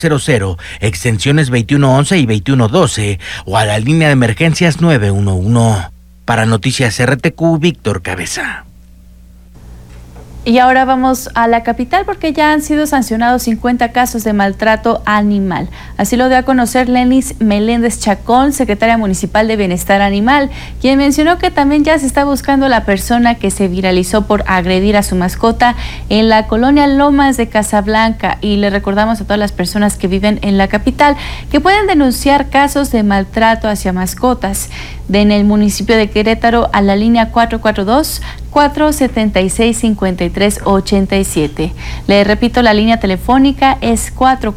00, extensiones 2111 y 2112 o a la línea de emergencias 911. Para Noticias RTQ, Víctor Cabeza. Y ahora vamos a la capital porque ya han sido sancionados 50 casos de maltrato animal. Así lo dio a conocer Lenis Meléndez Chacón, secretaria municipal de Bienestar Animal, quien mencionó que también ya se está buscando la persona que se viralizó por agredir a su mascota en la colonia Lomas de Casablanca. Y le recordamos a todas las personas que viven en la capital que pueden denunciar casos de maltrato hacia mascotas en el municipio de Querétaro a la línea 442-476-5387. Le repito, la línea telefónica es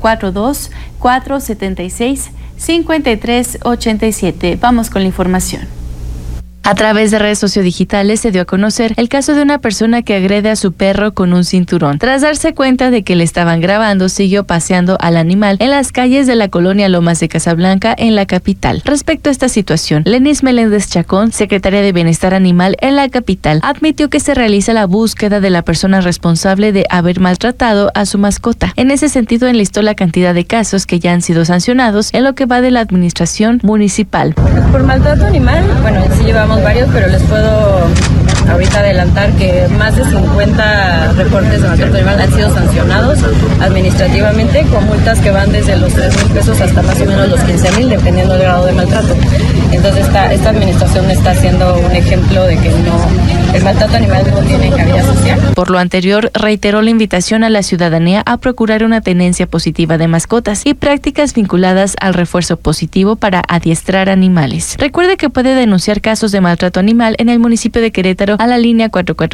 442-476-5387. Vamos con la información. A través de redes sociodigitales se dio a conocer el caso de una persona que agrede a su perro con un cinturón. Tras darse cuenta de que le estaban grabando, siguió paseando al animal en las calles de la colonia Lomas de Casablanca en la capital. Respecto a esta situación, Lenis Meléndez Chacón, secretaria de Bienestar Animal en la capital, admitió que se realiza la búsqueda de la persona responsable de haber maltratado a su mascota. En ese sentido, enlistó la cantidad de casos que ya han sido sancionados en lo que va de la administración municipal. Por maltrato animal, bueno, sí llevamos varios, pero les puedo ahorita adelantar que más de 50 reportes de maltrato animal han sido sancionados administrativamente con multas que van desde los 3,000 pesos hasta más o menos los 15,000, dependiendo del grado de maltrato. Entonces esta administración está haciendo un ejemplo de que el maltrato animal no tiene cabida social. Por lo anterior, reiteró la invitación a la ciudadanía a procurar una tenencia positiva de mascotas y prácticas vinculadas al refuerzo positivo para adiestrar animales. Recuerde que puede denunciar casos de maltrato animal en el municipio de Querétaro a la línea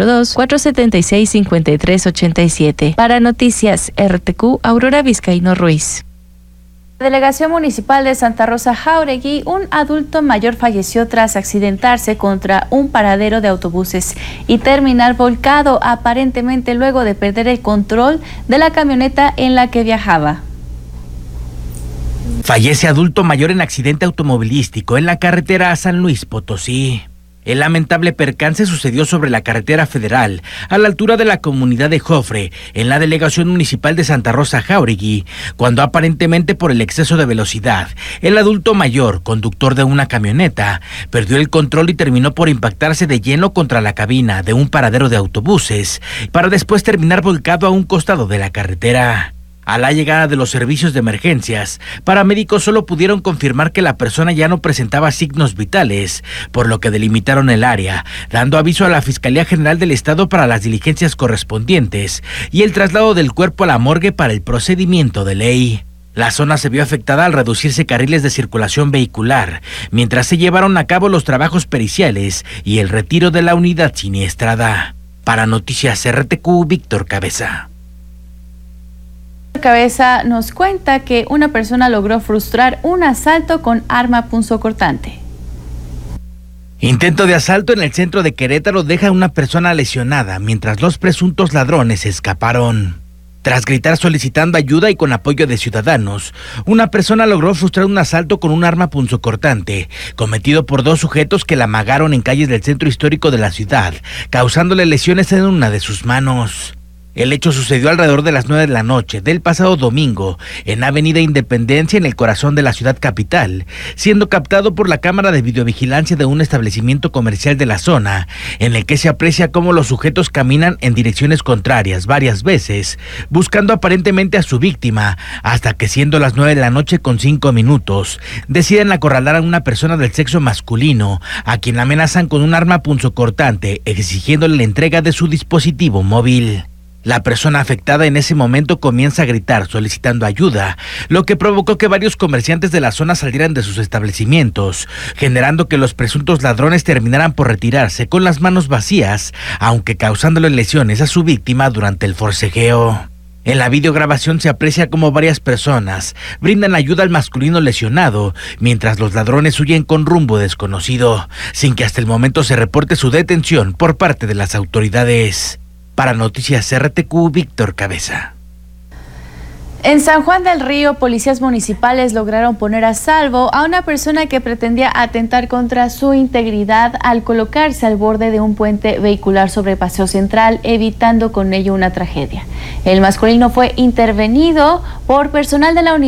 442-476-5387. Para Noticias RTQ, Aurora Vizcaíno Ruiz. La Delegación Municipal de Santa Rosa Jáuregui, un adulto mayor falleció tras accidentarse contra un paradero de autobuses y terminar volcado, aparentemente luego de perder el control de la camioneta en la que viajaba. Fallece adulto mayor en accidente automovilístico en la carretera a San Luis Potosí. El lamentable percance sucedió sobre la carretera federal, a la altura de la comunidad de Jofre, en la delegación municipal de Santa Rosa Jáuregui, cuando aparentemente por el exceso de velocidad, el adulto mayor, conductor de una camioneta, perdió el control y terminó por impactarse de lleno contra la cabina de un paradero de autobuses, para después terminar volcado a un costado de la carretera. A la llegada de los servicios de emergencias, paramédicos solo pudieron confirmar que la persona ya no presentaba signos vitales, por lo que delimitaron el área, dando aviso a la Fiscalía General del Estado para las diligencias correspondientes y el traslado del cuerpo a la morgue para el procedimiento de ley. La zona se vio afectada al reducirse carriles de circulación vehicular, mientras se llevaron a cabo los trabajos periciales y el retiro de la unidad siniestrada. Para Noticias RTQ, Víctor Cabeza. Cabeza nos cuenta que una persona logró frustrar un asalto con arma punzocortante. Intento de asalto en el centro de Querétaro deja a una persona lesionada mientras los presuntos ladrones escaparon. Tras gritar solicitando ayuda y con apoyo de ciudadanos, una persona logró frustrar un asalto con un arma punzocortante, cometido por dos sujetos que la amagaron en calles del centro histórico de la ciudad, causándole lesiones en una de sus manos. El hecho sucedió alrededor de las 9 de la noche del pasado domingo en Avenida Independencia, en el corazón de la ciudad capital, siendo captado por la cámara de videovigilancia de un establecimiento comercial de la zona, en el que se aprecia cómo los sujetos caminan en direcciones contrarias varias veces, buscando aparentemente a su víctima, hasta que siendo las 9 de la noche con 5 minutos, deciden acorralar a una persona del sexo masculino, a quien amenazan con un arma punzocortante, exigiéndole la entrega de su dispositivo móvil. La persona afectada en ese momento comienza a gritar solicitando ayuda, lo que provocó que varios comerciantes de la zona salieran de sus establecimientos, generando que los presuntos ladrones terminaran por retirarse con las manos vacías, aunque causándole lesiones a su víctima durante el forcejeo. En la videograbación se aprecia cómo varias personas brindan ayuda al masculino lesionado, mientras los ladrones huyen con rumbo desconocido, sin que hasta el momento se reporte su detención por parte de las autoridades. Para Noticias RTQ, Víctor Cabeza. En San Juan del Río, policías municipales lograron poner a salvo a una persona que pretendía atentar contra su integridad al colocarse al borde de un puente vehicular sobre Paseo Central, evitando con ello una tragedia. El masculino fue intervenido por personal de la unidad